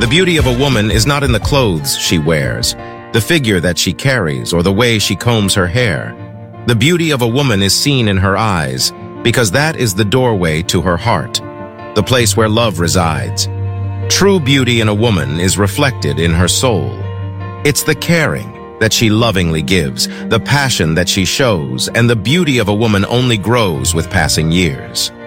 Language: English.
The beauty of a woman is not in the clothes she wears, the figure that she carries, or the way she combs her hair. The beauty of a woman is seen in her eyes, because that is the doorway to her heart, the place where love resides. True beauty in a woman is reflected in her soul. It's the caring that she lovingly gives, the passion that she shows, and the beauty of a woman only grows with passing years.